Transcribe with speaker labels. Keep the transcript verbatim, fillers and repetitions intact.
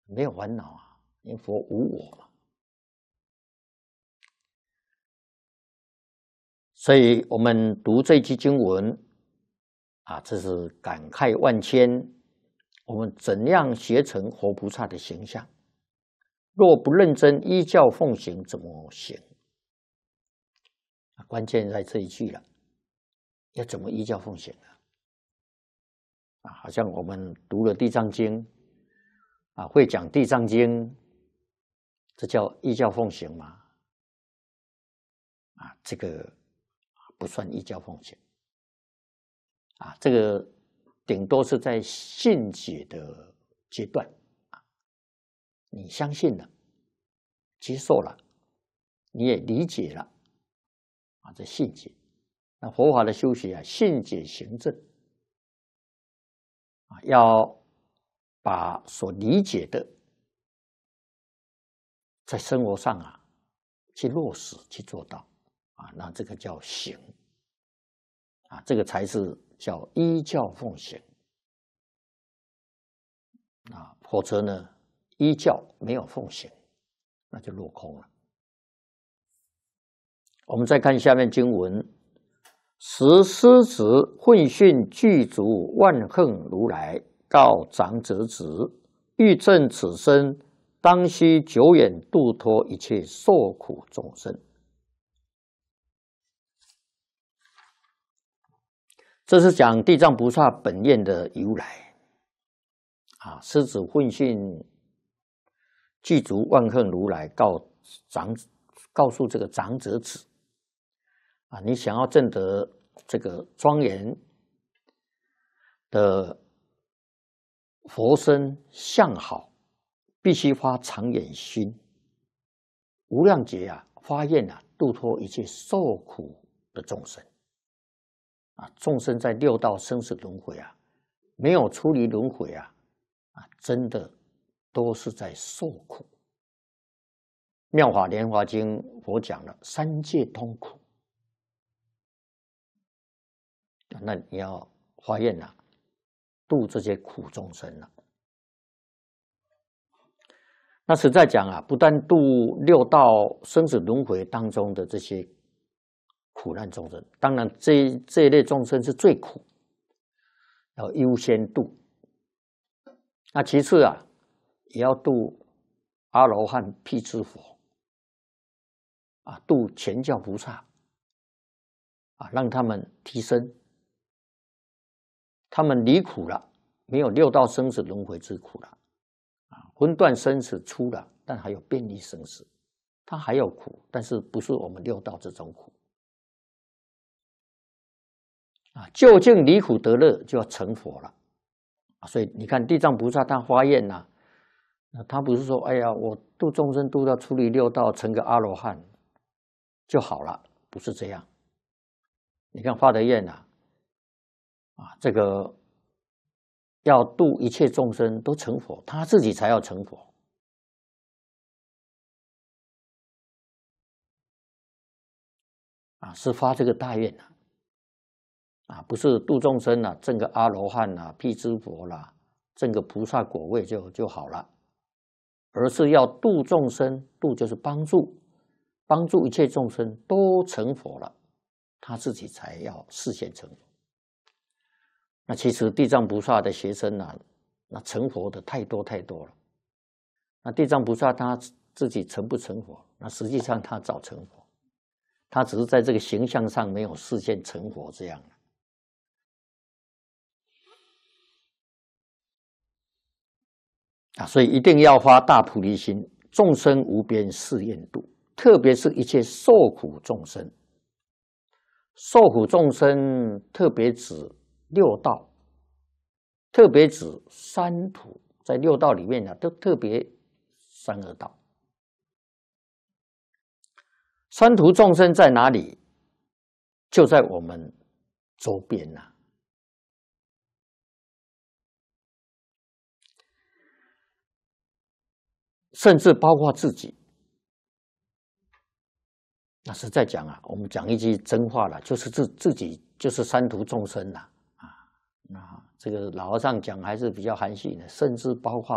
Speaker 1: 没有烦恼啊，因为佛无我嘛。所以我们读这句经文啊，这是感慨万千。我们怎样学成活菩萨的形象？若不认真依教奉行，怎么行？关键在这一句了，要怎么依教奉行啊？啊，好像我们读了《地藏经》，啊，会讲《地藏经》，这叫依教奉行吗？啊，这个不算依教奉行。啊，这个顶多是在信解的阶段啊，你相信了，接受了，你也理解了，啊，这信解。那佛法的修习啊，信解行证。要把所理解的在生活上啊去落实去做到啊，那这个叫行啊，这个才是叫依教奉行啊，否则呢依教没有奉行，那就落空了。我们再看下面经文。时师子混训具足万恨如来，告长者子，欲证此身，当须久远度脱一切受苦众生。这是讲地藏菩萨本愿的由来啊。师子混训具足万恨如来，告长告诉这个长者子。啊，你想要证得这个庄严的佛身相好，必须发长远心，无量劫啊，发愿啊，度脱一切受苦的众生。啊，众生在六道生死轮回啊，没有出离轮回啊，啊，真的都是在受苦。妙法莲华经佛讲了三界通苦。那你要发愿啊，度这些苦众生了。那实在讲啊，不但度六道生死轮回当中的这些苦难众生，当然这这一类众生是最苦，要优先度。那其次啊，也要度阿罗汉、辟支佛，啊，度全教菩萨，啊，让他们提升。他们离苦了，没有六道生死轮回之苦了，啊，分段生死出了，但还有便利生死，他还有苦，但是不是我们六道这种苦，啊，究竟离苦得乐就要成佛了，啊，所以你看地藏菩萨他发愿呐，啊，他不是说哎呀我度众生度到出离六道成个阿罗汉就好了，不是这样。你看发的愿呐。啊，这个要度一切众生都成佛，他自己才要成佛。啊，是发这个大愿啊，啊，不是度众生啊，证个阿罗汉啊、辟支佛啦，证个菩萨果位就就好了，而是要度众生，度就是帮助，帮助一切众生都成佛了，他自己才要示现成佛。那其实地藏菩萨的学生啊，那成佛的太多太多了。那地藏菩萨他自己成不成佛？那实际上他早成佛，他只是在这个形象上没有示现成佛这样。啊，所以一定要发大菩提心，众生无边誓愿度，特别是一切受苦众生。受苦众生特别指六道，特别指三途，在六道里面呢，都特别三恶道。三途众生在哪里？就在我们周边呐、啊。甚至包括自己。那实在讲啊，我们讲一句真话了，就是自自己就是三途众生了啊。那这个老和尚讲还是比较含蓄的，甚至包括